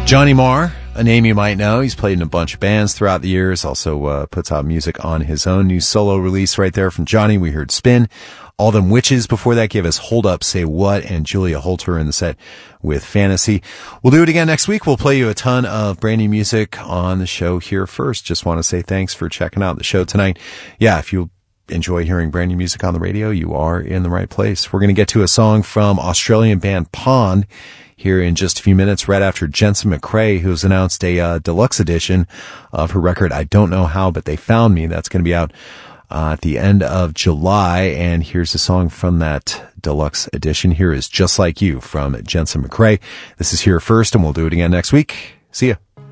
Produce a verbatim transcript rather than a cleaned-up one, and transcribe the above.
Johnny Marr, a name you might know. He's played in a bunch of bands throughout the years, also uh, puts out music on his own. New solo release right there from Johnny. We heard Spin. All Them Witches before that gave us Hold Up, Say What, and Julia Holter in the set with Fantasy. We'll do it again next week. We'll play you a ton of brand new music on the show here first. Just want to say thanks for checking out the show tonight. Yeah, if you enjoy hearing brand new music on the radio, you are in the right place. We're going to get to a song from Australian band Pond here in just a few minutes, right after Jensen McCrae, who's announced a uh, deluxe edition of her record, I Don't Know How, But They Found Me. That's going to be out uh, at the end of July, and here's a song from that deluxe edition. Here is Just Like You from Jensen McCrae. This is Here First, and we'll do it again next week. See ya.